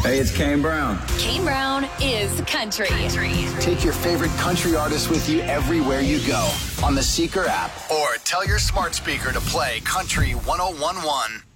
Hey, it's Kane Brown. Kane Brown is country. Take your favorite country artists with you everywhere you go on the Seeker app or tell your smart speaker to play Country 101.1.